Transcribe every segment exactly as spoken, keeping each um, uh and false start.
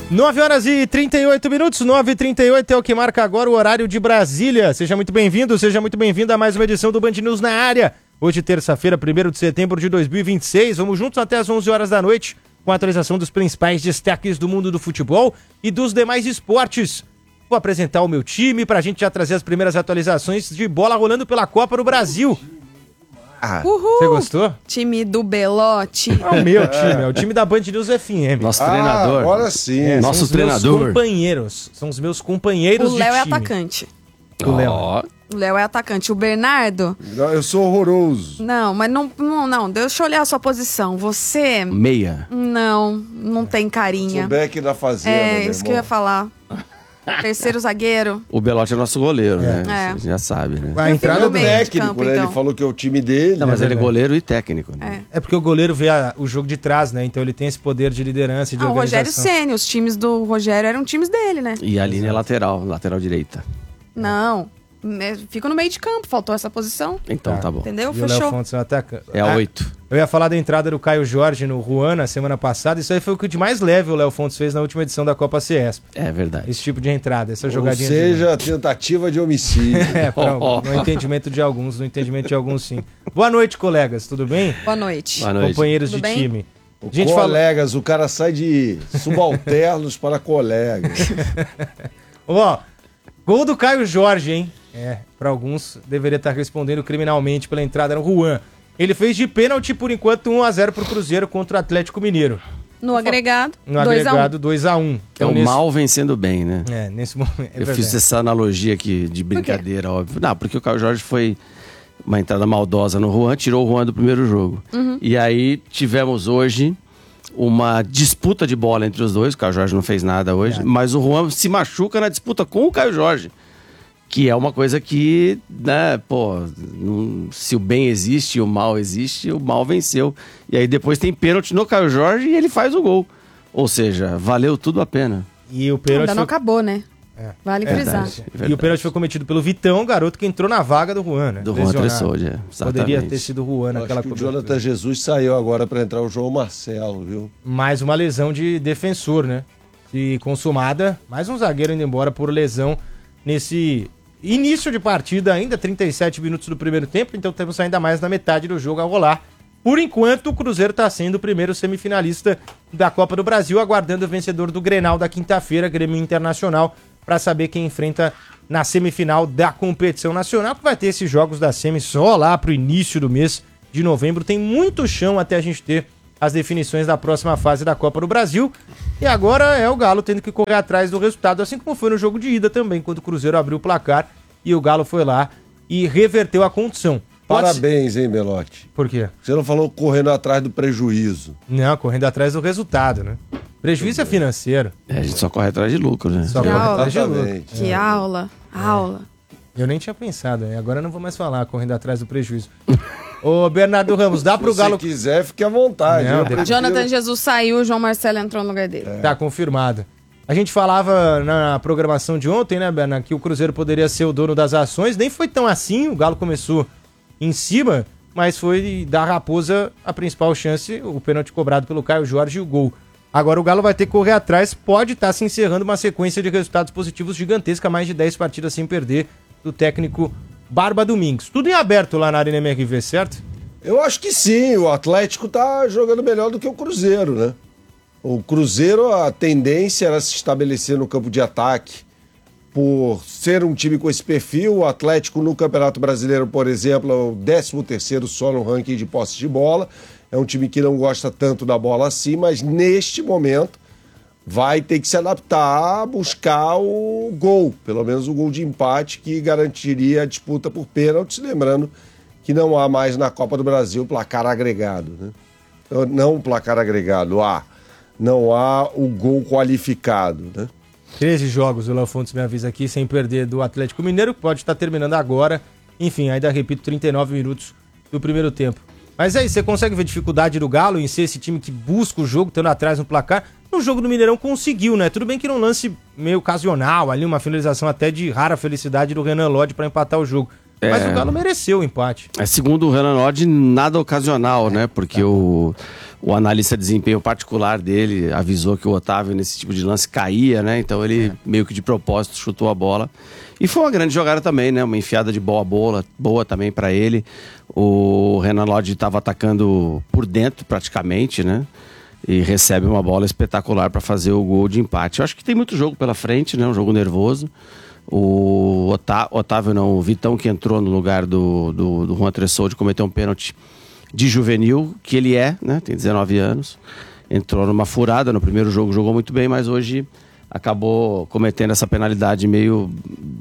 nove horas e trinta e oito minutos, nove e trinta e oito é o que marca agora o horário de Brasília. Seja muito bem-vindo, seja muito bem-vinda a mais uma edição do Band News na área. Hoje, terça-feira, primeiro de setembro de dois mil e vinte e seis. Vamos juntos até as onze horas da noite com a atualização dos principais destaques do mundo do futebol e dos demais esportes. Vou apresentar o meu time pra gente já trazer as primeiras atualizações de bola rolando pela Copa do Brasil. Ah, Você gostou? Time do Belote. É o meu time, é o time da Band News F M. Nosso Ah, treinador. agora sim. É, Nosso são os treinador. meus companheiros. São os meus companheiros O de Léo é time. atacante. O Léo. Ó, O Léo é atacante. O Bernardo... Não, eu sou horroroso. Não, mas não, não, não. Deixa eu olhar a sua posição. Você... meia. Não, não tem carinha. Sou Beck da Fazenda, É, meu isso que eu ia irmão. falar. Terceiro zagueiro. O Belote é nosso goleiro, né? É. Você já sabe, né? A Eu entrada fico do no meio. de Técnico, campo, né? então. Ele falou que é o time dele. Não, mas né? ele é goleiro e técnico, né? É. É porque o goleiro vê a- o jogo de trás, né? Então ele tem esse poder de liderança e de Ah, o Rogério organização. Ceni. Os times do Rogério eram times dele, né? E a linha é lateral, lateral direita. Não. né, Fica no meio de campo. Faltou essa posição. Então tá, bom. Entendeu? E o Léo Fechou. Fontes é um atacante. É a oito. Eu ia falar da entrada do Caio Jorge no Juan na semana passada. Isso aí foi o que de mais leve o Léo Fontes fez na última edição da Copa C E S P. É verdade. Esse tipo de entrada, essa Ou jogadinha seja, tentativa de homicídio. de... É, pra, Oh, oh. no entendimento de alguns, no entendimento de alguns sim. Boa noite, colegas, tudo bem? Boa noite. Boa noite. Companheiros Tudo de bem? time. A gente fala... Colegas, o cara sai de subalternos para colegas. Ó, gol do Caio Jorge, hein? É, pra alguns deveria estar respondendo criminalmente pela entrada no Juan. Ele fez de pênalti, por enquanto, um a zero pro Cruzeiro contra o Atlético Mineiro. No agregado, No dois a um. agregado dois a um. É Então, o nesse... mal vencendo bem, né? É, nesse momento. É Eu verdade. fiz essa analogia aqui de brincadeira, óbvio. Não, porque o Caio Jorge foi uma entrada maldosa no Juan, tirou o Juan do primeiro jogo. E aí tivemos hoje uma disputa de bola entre os dois. O Caio Jorge não fez nada hoje, É. mas o Juan se machuca na disputa com o Caio Jorge. Que é uma coisa que, né, pô, não- se o bem existe e o mal existe, o mal venceu. E aí depois tem pênalti no Caio Jorge e ele faz o gol. Ou seja, valeu tudo a pena. E o Ainda pênalti não foi... acabou, né? É. Vale É frisar. verdade. E o pênalti foi cometido pelo Vitão, garoto que entrou na vaga do Juan, né? Do Juan Lesionado. Tressode, é. Poderia Exatamente. ter sido o Juan Acho naquela que o cobertura. Jonathan Jesus saiu agora para entrar o João Marcelo, viu? Mais uma lesão de defensor, né? E consumada, mais um zagueiro indo embora por lesão nesse início de partida ainda, trinta e sete minutos do primeiro tempo, então temos ainda mais da metade do jogo a rolar. Por enquanto, o Cruzeiro está sendo o primeiro semifinalista da Copa do Brasil, aguardando o vencedor do Grenal da quinta-feira, Grêmio Internacional, para saber quem enfrenta na semifinal da competição nacional, que vai ter esses jogos da semi só lá pro início do mês de novembro. Tem muito chão até a gente ter as definições da próxima fase da Copa do Brasil. E agora é o Galo tendo que correr atrás do resultado, assim como foi no jogo de ida também, quando o Cruzeiro abriu o placar e o Galo foi lá e reverteu a condição. Pode ser- Parabéns, hein, Belote? Por quê? Você não falou correndo atrás do prejuízo. Não, correndo atrás do resultado, né? Prejuízo é financeiro. É, a gente só corre atrás de lucro, né? Só Que corre aula. atrás de lucro. Exatamente. Que aula, aula. Eu nem tinha pensado, hein? Agora eu não vou mais falar, correndo atrás do prejuízo. Ô, Bernardo Ramos, dá pro Se Galo... você quiser, fique à vontade. Não, Eu de- prefiro- Jonathan Jesus saiu, o João Marcelo entrou no lugar dele. Tá confirmado. A gente falava na programação de ontem, né, Bernardo, que o Cruzeiro poderia ser o dono das ações. Nem foi tão assim, o Galo começou em cima, mas foi da Raposa a principal chance, o pênalti cobrado pelo Caio Jorge e o gol. Agora o Galo vai ter que correr atrás, pode estar se encerrando uma sequência de resultados positivos gigantesca, mais de dez partidas sem perder, do técnico Barba Domingues. Tudo em aberto lá na Arena M R V, certo? Eu acho que sim, o Atlético tá jogando melhor do que o Cruzeiro, né? O Cruzeiro, a tendência era se estabelecer no campo de ataque por ser um time com esse perfil. O Atlético no Campeonato Brasileiro, por exemplo, é o décimo terceiro só no ranking de posse de bola. É um time que não gosta tanto da bola assim, mas neste momento vai ter que se adaptar a buscar o gol, pelo menos o gol de empate que garantiria a disputa por pênaltis, lembrando que não há mais na Copa do Brasil placar agregado, né? Não o placar agregado, há. Não há o gol qualificado, né? treze jogos, o Léo Fontes me avisa aqui, sem perder do Atlético Mineiro, que pode estar terminando agora. Enfim, ainda repito, trinta e nove minutos do primeiro tempo. Mas aí, você consegue ver dificuldade do Galo em ser esse time que busca o jogo, estando atrás no placar? No jogo do Mineirão conseguiu, né? Tudo bem que num lance meio ocasional, ali uma finalização até de rara felicidade do Renan Lodge para empatar o jogo. É. Mas o Galo mereceu o empate. É, segundo o Renan Lodge, nada ocasional, né? Porque o, o analista de desempenho particular dele avisou que o Otávio, nesse tipo de lance, caía, né? Então ele é. meio que de propósito chutou a bola. E foi uma grande jogada também, né? Uma enfiada de boa bola, boa também para ele. O Renan Lodge estava atacando por dentro, praticamente, né? E recebe uma bola espetacular para fazer o gol de empate. Eu acho que tem muito jogo pela frente, né? Um jogo nervoso. O Otávio, não, o Vitão, que entrou no lugar do, do, do Juan Tressoldi, cometeu um pênalti de juvenil, que ele é, né? Tem dezenove anos. Entrou numa furada no primeiro jogo, jogou muito bem, mas hoje acabou cometendo essa penalidade meio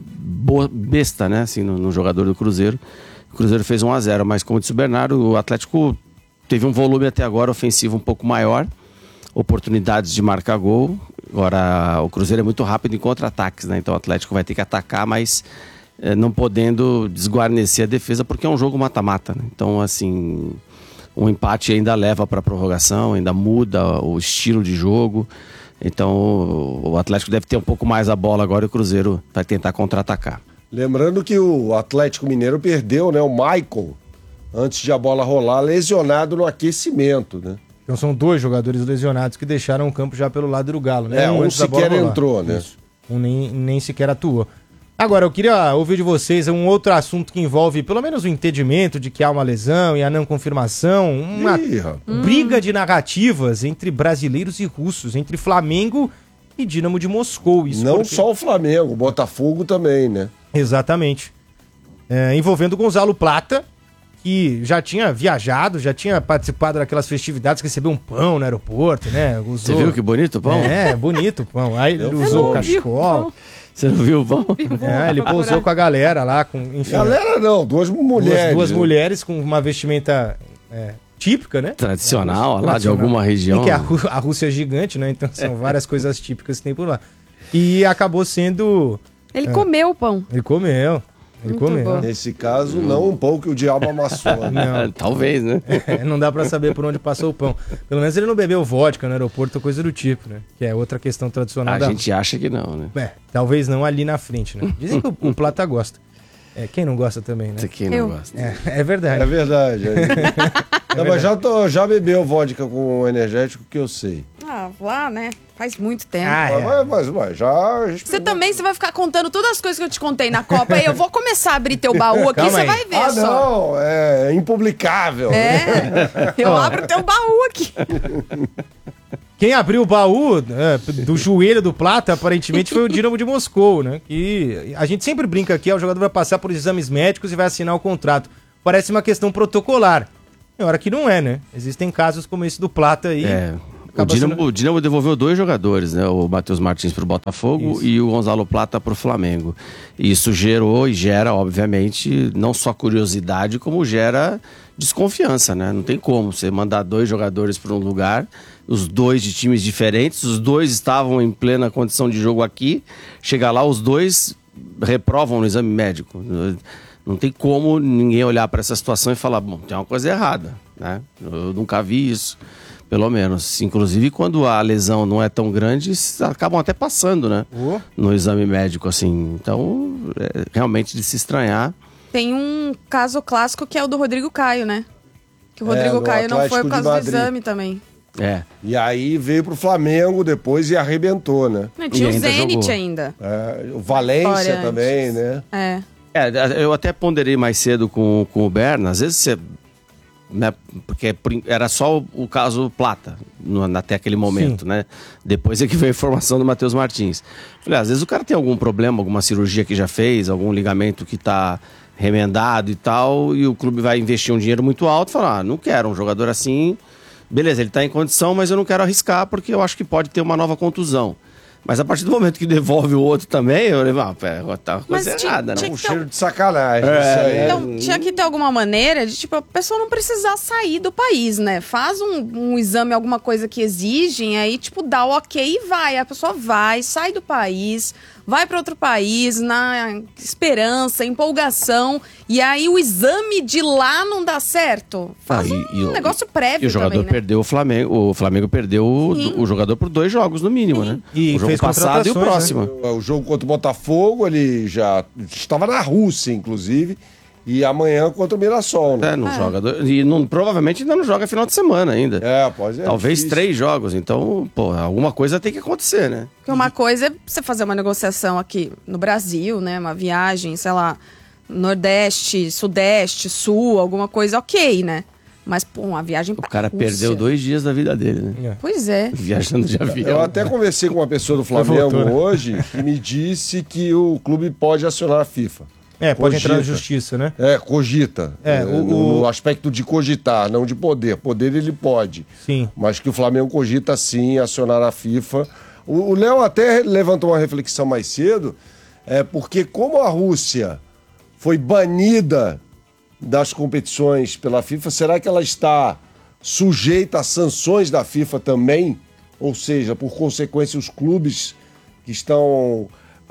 boa, besta, né? Assim, no, no jogador do Cruzeiro. O Cruzeiro fez um a zero, mas como disse o Bernardo, o Atlético teve um volume até agora ofensivo um pouco maior, oportunidades de marcar gol. Agora, o Cruzeiro é muito rápido em contra-ataques, né? Então o Atlético vai ter que atacar, mas eh, não podendo desguarnecer a defesa, porque é um jogo mata-mata, né? Então, assim, um empate ainda leva para a prorrogação, ainda muda o estilo de jogo. Então, o Atlético deve ter um pouco mais a bola agora e o Cruzeiro vai tentar contra-atacar. Lembrando que o Atlético Mineiro perdeu, né? O Maicon, antes de a bola rolar, lesionado no aquecimento, né? Então são dois jogadores lesionados que deixaram o campo já pelo lado do Galo, né? É, um antes da bola sequer rolar. entrou, né? Isso. Um nem, nem sequer atuou. Agora, eu queria ouvir de vocês um outro assunto que envolve pelo menos o entendimento de que há uma lesão e a não confirmação. Uma Ih, rapaz. briga de narrativas entre brasileiros e russos, entre Flamengo e Dínamo de Moscou. Isso Não porque... só o Flamengo, o Botafogo também, né? Exatamente. É, envolvendo o Gonzalo Plata, que já tinha viajado, já tinha participado daquelas festividades, recebeu um pão no aeroporto, né? Usou... Você viu que bonito o pão? É, bonito o pão. Aí ele Eu usou não o cachecol. Você não viu o pão? É, ele pousou com a galera lá, com, enfim. Galera não, duas mulheres. Duas, duas né? mulheres com uma vestimenta é, típica, né? Tradicional, É, lá de alguma região. E que a, Rú- a Rússia é gigante, né? Então são várias coisas típicas que tem por lá. E acabou sendo... Ele comeu o pão. Ele comeu. Ele Muito comeu. bom. Nesse caso, não um pão que o diabo amassou. né? Não. Talvez, né? É, não dá pra saber por onde passou o pão. Pelo menos ele não bebeu vodka no aeroporto ou coisa do tipo, né? Que é outra questão tradicional A da... gente acha que não, né? É, talvez não ali na frente, né? Dizem que o, o Plata gosta. É, quem não gosta também, né? Isso aqui não Eu. gosta. É, é verdade. É verdade. É. Não, mas já, tô, já bebeu vodka com energético que eu sei. Ah, lá, né? Faz muito tempo. Ah, é. Mas, mas, mas já. a gente Você pegou. também, você vai ficar contando todas as coisas que eu te contei na Copa. Aí eu vou começar a abrir teu baú aqui, Calma você aí. vai ver Ah, só. não, é impublicável. É, eu abro teu baú aqui. Quem abriu o baú é, do joelho do Plata, aparentemente, foi o Dínamo de Moscou, né? Que a gente sempre brinca aqui, ó, o jogador vai passar por exames médicos e vai assinar o contrato. Parece uma questão protocolar. É hora que não é, né? Existem casos como esse do Plata aí. É. O Acaba Dinamo, sendo- o Dinamo devolveu dois jogadores, né? O Matheus Martins para o Botafogo Isso. e o Gonzalo Plata para o Flamengo. E isso gerou e gera, obviamente, não só curiosidade, como gera desconfiança, né? Não tem como você mandar dois jogadores para um lugar, os dois de times diferentes, os dois estavam em plena condição de jogo aqui, chegar lá, os dois reprovam no exame médico. Não tem como ninguém olhar para essa situação e falar, bom, tem uma coisa errada, né? Eu nunca vi isso. Pelo menos. Inclusive, quando a lesão não é tão grande, s- acabam até passando, né? Oh. No exame médico, assim. Então, é realmente de se estranhar. Tem um caso clássico que é o do Rodrigo Caio, né? Que o É, Rodrigo no Caio não foi Atlético por de causa do Madrid. exame também. É. E aí veio pro Flamengo depois e arrebentou, né? Não, tinha E o ainda Zenit jogou. ainda. É, o Valência Vitória também, antes. né? É. É, eu até ponderei mais cedo com, com o Berna. Às vezes você... Né, porque por in- era só o, o caso Plata, no, até aquele momento, Sim. né? Depois é que veio a informação do Matheus Martins. Falei, às vezes o cara tem algum problema, alguma cirurgia que já fez, algum ligamento que tá remendado e tal, e o clube vai investir um dinheiro muito alto e falar, ah, não quero um jogador assim, beleza, ele tá em condição, mas eu não quero arriscar porque eu acho que pode ter uma nova contusão. Mas a partir do momento que devolve o outro também, eu falei, ah, pera, tá uma Mas coisa tinha- errada, tinha né? Um que ter cheiro de sacanagem. É, isso aí. Então, tinha que ter alguma maneira de, tipo, a pessoa não precisar sair do país, né? Faz um, um exame, alguma coisa que exigem, aí, tipo, dá o ok e vai. A pessoa vai, sai do país, vai para outro país, na esperança, empolgação, e aí o exame de lá não dá certo. Faz Ah, um e- e o- negócio prévio E o jogador também, né? perdeu o Flamengo. O Flamengo perdeu o, Sim. o jogador por dois jogos, no mínimo, né? E o jogo fez passado e o contratações, próximo. O jogo contra o Botafogo, ele já estava na Rússia, inclusive, E amanhã contra o Mirassol, né? É, não joga. do- E não, provavelmente ainda não joga final de semana ainda. É, pode é Talvez difícil. três jogos. Então, pô, alguma coisa tem que acontecer, né? Porque uma coisa é você fazer uma negociação aqui no Brasil, né? Uma viagem, sei lá, Nordeste, Sudeste, Sul, alguma coisa, ok, né? Mas, pô, uma viagem O pra cara Rússia. perdeu dois dias da vida dele, né? É. Pois é. Viajando de avião. Eu até conversei com uma pessoa do Flamengo voltou, né? hoje que me disse que o clube pode acionar a FIFA. É, pode entrar na Cogita. justiça, né? É, cogita. É, É, o- no, o- no aspecto de cogitar, não de poder. Poder ele pode. Sim. Mas que o Flamengo cogita sim acionar a FIFA. O o Léo até levantou uma reflexão mais cedo, é porque como a Rússia foi banida das competições pela FIFA, será que ela está sujeita a sanções da FIFA também? Ou seja, por consequência, os clubes que estão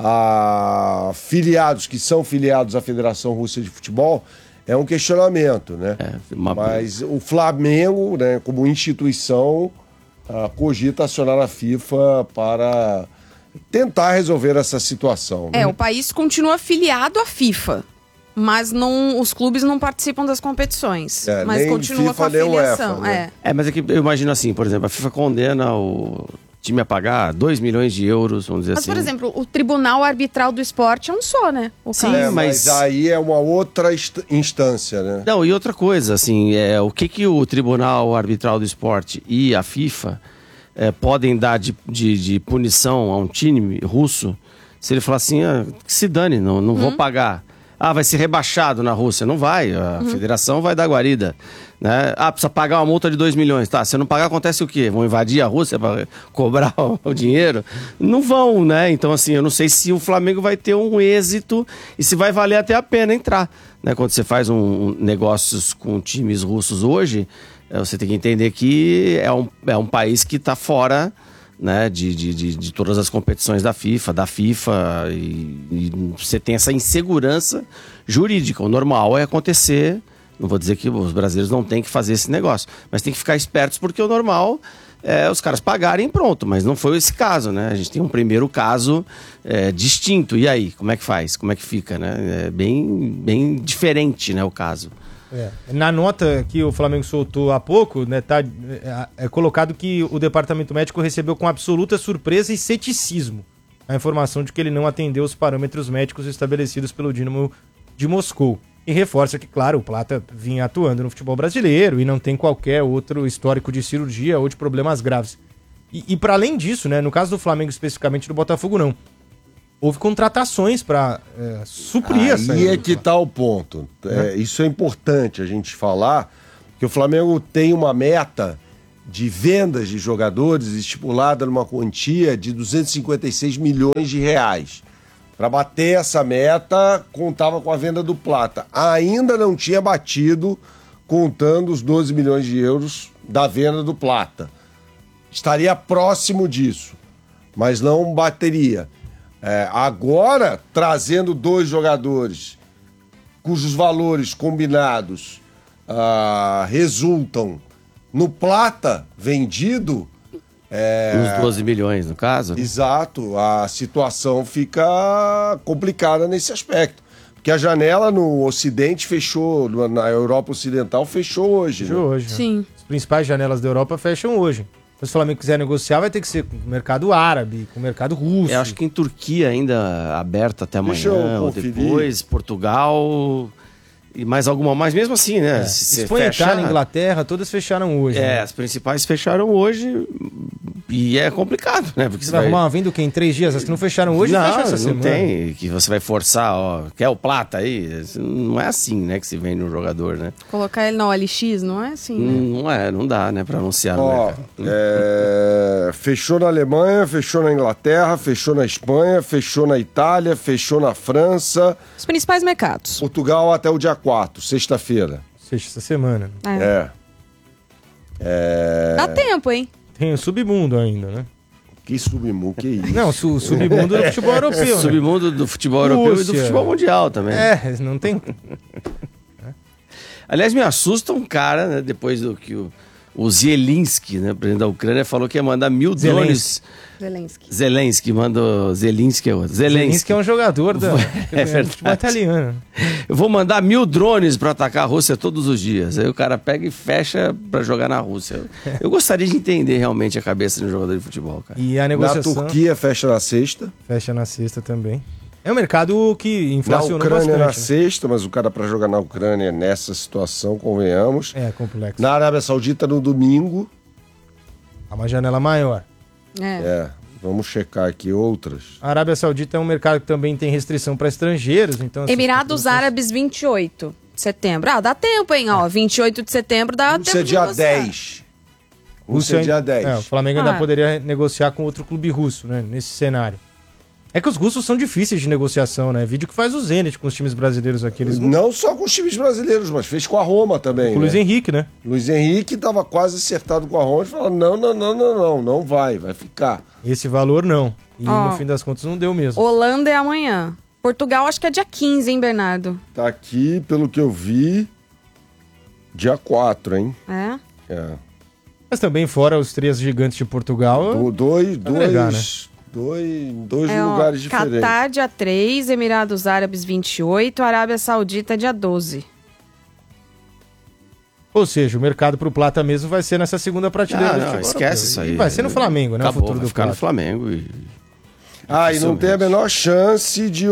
ah, filiados, que são filiados à Federação Russa de Futebol, é um questionamento, né? É, uma- Mas o Flamengo, né, como instituição, ah, cogita acionar a FIFA para tentar resolver essa situação. né? É, o país continua filiado à FIFA. Mas não, os clubes não participam das competições. É, mas nem continua FIFA, com a nem filiação. UEFA, né? É. É, mas é que eu imagino assim, por exemplo, a FIFA condena o time a pagar dois milhões de euros, vamos dizer Mas, assim. por exemplo, o Tribunal Arbitral do Esporte é um só, né? O Sim, caso. É, mas... mas- aí é uma outra inst- instância, né? Não, e outra coisa, assim, é, o que, que o Tribunal Arbitral do Esporte e a FIFA é, podem dar de, de, de punição a um time russo se ele falar assim, ah, que se dane, não, não vou pagar. Ah, vai ser rebaixado na Rússia. Não vai, a federação vai dar guarida. Né? Ah, precisa pagar uma multa de dois milhões. Tá, se não pagar, acontece o quê? Vão invadir a Rússia para cobrar o, o dinheiro? Não vão, né? Então, assim, eu não sei se o Flamengo vai ter um êxito e se vai valer até a pena entrar. Né? Quando você faz um, um negócios com times russos hoje, eh, você tem que entender que é um, é um país que está fora, né, de, de, de, de todas as competições da FIFA, da FIFA, e, e você tem essa insegurança jurídica. O normal é acontecer, não vou dizer que os brasileiros não têm que fazer esse negócio, mas tem que ficar espertos porque o normal é os caras pagarem e pronto, mas não foi esse caso, né? A gente tem um primeiro caso é, distinto, e aí, como é que faz? Como é que fica, né? É bem, bem diferente, né, o caso. É. Na nota que o Flamengo soltou há pouco, né, tá, é, é colocado que o departamento médico recebeu com absoluta surpresa e ceticismo a informação de que ele não atendeu os parâmetros médicos estabelecidos pelo Dínamo de Moscou. E reforça que, claro, o Plata vinha atuando no futebol brasileiro e não tem qualquer outro histórico de cirurgia ou de problemas graves. E, e para além disso, né, no caso do Flamengo especificamente, do Botafogo não. Houve contratações para é, suprir essa. Aí é que tá o ponto. É, isso é importante a gente falar, que o Flamengo tem uma meta de vendas de jogadores estipulada numa quantia de duzentos e cinquenta e seis milhões de reais. Para bater essa meta, contava com a venda do Plata. Ainda não tinha batido, contando os doze milhões de euros da venda do Plata. Estaria próximo disso, mas não bateria. É, agora, trazendo dois jogadores cujos valores combinados ah, resultam no Plata vendido, Uns doze milhões, no caso. né? exato, a situação fica complicada nesse aspecto. Porque a janela no Ocidente fechou, na Europa Ocidental fechou hoje. né? Fechou hoje. né? Sim. As principais janelas da Europa fecham hoje. Se o Flamengo quiser negociar, vai ter que ser com o mercado árabe, com o mercado russo. Eu acho que em Turquia ainda aberto até Deixa eu amanhã, ou conferir. depois, Portugal e mais alguma, mas mesmo assim, né? Se você Espanha, fecha- Itália, Inglaterra, todas fecharam hoje. É, né? as principais fecharam hoje e é complicado, né? Porque Você vai arrumar uma venda o quê? Em três dias? As que não fecharam hoje, não, fecha essa não semana. tem, que você vai forçar, ó, quer o Plata aí? Não é assim, né, que se vende um jogador, né? Colocar ele na O L X, não é assim, né? Não, não é, não dá, né, pra anunciar no Ó, mercado. é, fechou na Alemanha, fechou na Inglaterra, fechou na Espanha, fechou na Itália, fechou na França, Os principais mercados. Portugal até o dia quatro, sexta-feira. Fecha essa semana. É. É. É. Dá tempo, hein? Tem o submundo ainda, né? Que submundo, que isso? Não, su- o submundo do futebol europeu, né? Submundo do futebol europeu e do Rússia. futebol mundial também. É, não tem... Aliás, me assusta um cara, né, depois do que o, O Zielinski, né, presidente da Ucrânia, falou que ia mandar mil drones. Zelensky. Zelensky, mandou. Zelinski é outro. Zelensky Zelensky. é um jogador da É verdade. futebol italiano. Eu vou mandar mil drones para atacar a Rússia todos os dias. Aí o cara pega e fecha para jogar na Rússia. Eu gostaria de entender realmente a cabeça de um jogador de futebol, cara. E a Na negociação Turquia fecha na sexta. fecha na sexta também. É um mercado que Na inflacionou Ucrânia bastante. na né? sexta, mas o cara para jogar na Ucrânia nessa situação, convenhamos. É complexo. Na Arábia Saudita no domingo. Há uma janela maior. É. É, vamos checar aqui outras. A Arábia Saudita é um mercado que também tem restrição para estrangeiros, então... assim, Emirados essas- Árabes, vinte e oito de setembro. Ah, dá tempo, hein? Ó, vinte e oito de setembro dá Rússia tempo de dia negociar. dez. Rússia dia dez. É, o Flamengo ainda Ah. poderia negociar com outro clube russo, né? Nesse cenário. É que os russos são difíceis de negociação, né? Vídeo que faz o Zenit com os times brasileiros aqui. Eles não... Não só com os times brasileiros, mas fez com a Roma também. Com o Luiz né? Henrique, né? Luiz Henrique estava quase acertado com a Roma e falou: não, não, não, não, não, não vai, vai ficar. Esse valor não. E Ó. no fim das contas não deu mesmo. Holanda é amanhã. Portugal acho que é dia quinze, hein, Bernardo? Tá aqui, pelo que eu vi, dia quatro, hein? É? É. Mas também fora os três gigantes de Portugal. Do, dois, agregar, dois, dois, dois É, ó, lugares diferentes. Catar dia três, Emirados Árabes vinte e oito, Arábia Saudita dia doze. Ou seja, o mercado pro Plata mesmo vai ser nessa segunda prateleira. Ah, do não, futebol esquece europeu. isso E aí. vai ser no Flamengo, né? Acabou, o futuro vai do ficar no Plata. Flamengo. E... Ah, e não tem a menor chance de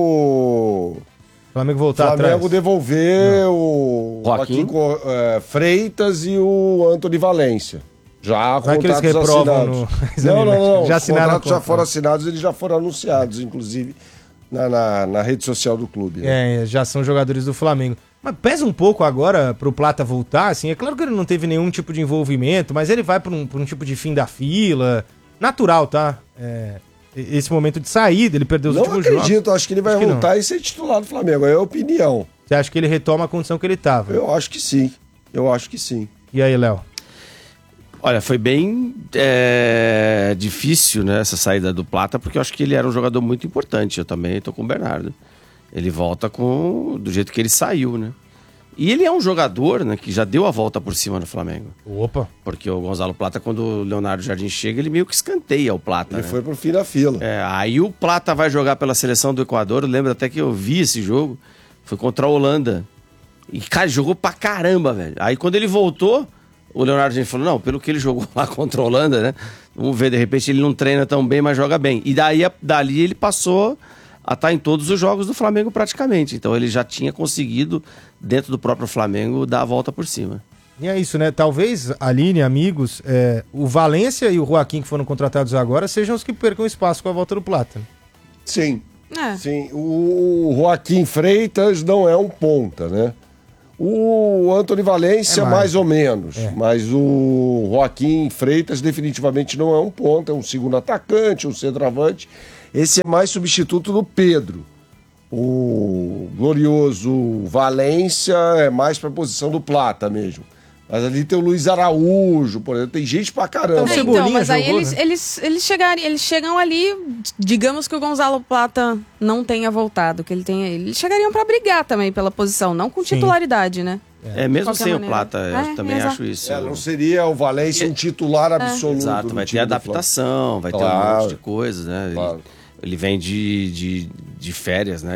o Flamengo voltar Flamengo atrás. devolver o Joaquim. Joaquim Co- é, Freitas e o Antony Valência. Já Não é aqueles contratos que reprovam assinados. no exame Não, não, médico. não. Já Os assinaram contratos a já conta. foram assinados, eles já foram anunciados, inclusive, na, na, na rede social do clube. né? É, já são jogadores do Flamengo. Mas pesa um pouco agora pro Plata voltar, assim. É claro que ele não teve nenhum tipo de envolvimento, mas ele vai por um, por um tipo de fim da fila. Natural, tá? É, esse momento de saída, ele perdeu os Não últimos acredito, jogos. acho que ele vai Acho que voltar e ser titular do Flamengo. É a opinião. Você acha que ele retoma a condição que ele tava? Eu acho que sim. Eu acho que sim. E aí, Léo? Olha, foi bem é, difícil, né, essa saída do Plata, porque eu acho que ele era um jogador muito importante. Eu também tô com o Bernardo. Ele volta com do jeito que ele saiu, né? E ele é um jogador, né, que já deu a volta por cima no Flamengo. Opa. Porque o Gonzalo Plata, quando o Leonardo Jardim chega, ele meio que escanteia o Plata, Ele né? foi pro fim da fila. É, aí o Plata vai jogar pela seleção do Equador. Eu lembro até que eu vi esse jogo. Foi contra a Holanda. E, cara, jogou pra caramba, velho. Aí quando ele voltou, o Leonardo Jardim falou: não, pelo que ele jogou lá contra a Holanda, né? Vamos ver, de repente ele não treina tão bem, mas joga bem. E daí, dali ele passou a estar em todos os jogos do Flamengo praticamente. Então ele já tinha conseguido, dentro do próprio Flamengo, dar a volta por cima. E é isso, né? Talvez, Aline, amigos, é, o Valência e o Joaquim, que foram contratados agora, sejam os que percam espaço com a volta do Plata. Sim. É. Sim, o Joaquim Freitas não é um ponta, né? O Antony Valência, É mais. mais ou menos. É. Mas o Joaquim Freitas definitivamente não é um ponta, é um segundo atacante, um centroavante. Esse é mais substituto do Pedro. O glorioso Valência é mais para a posição do Plata mesmo. Mas ali tem o Luiz Araújo, por exemplo, tem gente pra caramba. Então, É, Cebolinha então, mas aí jogou, eles, né? eles, eles, chegariam, eles chegam ali, digamos que o Gonzalo Plata não tenha voltado, que ele tenha. Eles chegariam pra brigar também pela posição, não com Sim. titularidade, né? É, mesmo qualquer sem maneira. o Plata, eu É, também exato. acho isso. É, não seria o Valência um titular absoluto. Exato, do vai ter time do adaptação, vai ter um Claro. monte de coisas, né? Ele- Claro. Ele, vem de, de, de férias, né?